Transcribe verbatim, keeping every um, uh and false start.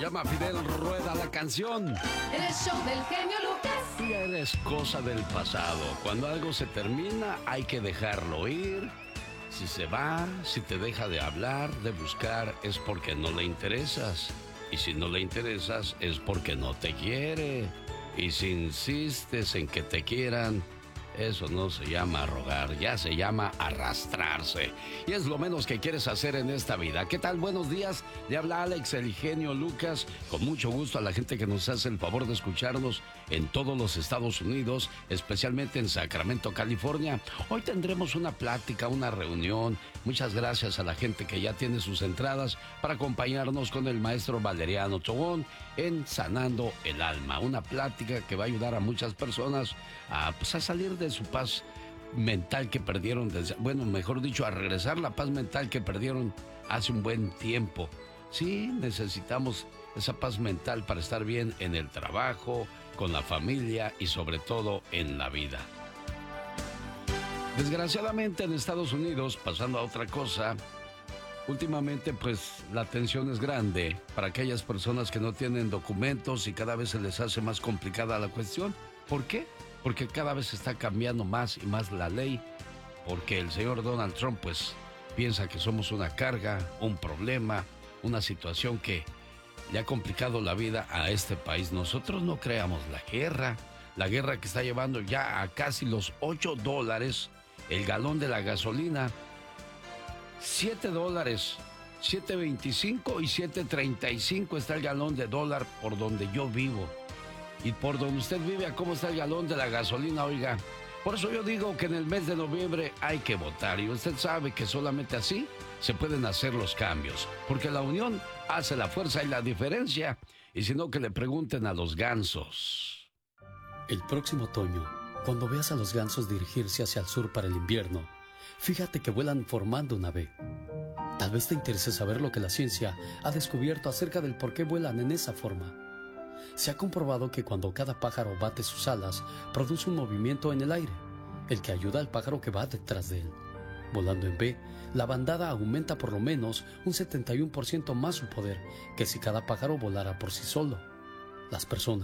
llama Fidel Rueda la canción. En el show del genio Lucas. Tú ya eres cosa del pasado. Cuando algo se termina, hay que dejarlo ir. Si se va, si te deja de hablar, de buscar, es porque no le interesas. Y si no le interesas, es porque no te quiere. Y si insistes en que te quieran, eso no se llama rogar, ya se llama arrastrarse. Y es lo menos que quieres hacer en esta vida. ¿Qué tal? Buenos días. Le habla Alex, el genio Lucas. Con mucho gusto a la gente que nos hace el favor de escucharnos en todos los Estados Unidos, especialmente en Sacramento, California. Hoy tendremos una plática, una reunión. Muchas gracias a la gente que ya tiene sus entradas para acompañarnos con el maestro Valeriano Tobón en Sanando el Alma. Una plática que va a ayudar a muchas personas a, pues, a salir de su paz mental que perdieron, desde, bueno, mejor dicho, a regresar la paz mental que perdieron hace un buen tiempo. Sí, necesitamos esa paz mental para estar bien en el trabajo, con la familia y sobre todo en la vida. Desgraciadamente en Estados Unidos, pasando a otra cosa, últimamente pues la tensión es grande para aquellas personas que no tienen documentos y cada vez se les hace más complicada la cuestión. ¿Por qué? Porque cada vez está cambiando más y más la ley, porque el señor Donald Trump pues piensa que somos una carga, un problema, una situación que le ha complicado la vida a este país. Nosotros no creamos la guerra, la guerra que está llevando ya a casi los ocho dólares el galón de la gasolina, siete dólares, siete veinticinco y siete treinta y cinco está el galón de dólar por donde yo vivo. Y por donde usted vive, ¿a cómo está el galón de la gasolina, oiga? Por eso yo digo que en el mes de noviembre hay que votar. Y usted sabe que solamente así se pueden hacer los cambios. Porque la unión hace la fuerza y la diferencia. Y si no, que le pregunten a los gansos. El próximo otoño, cuando veas a los gansos dirigirse hacia el sur para el invierno, fíjate que vuelan formando una V. Tal vez te interese saber lo que la ciencia ha descubierto acerca del por qué vuelan en esa forma. Se ha comprobado que cuando cada pájaro bate sus alas, produce un movimiento en el aire, el que ayuda al pájaro que va detrás de él. Volando en V, la bandada aumenta por lo menos un setenta y uno por ciento más su poder que si cada pájaro volara por sí solo. Las personas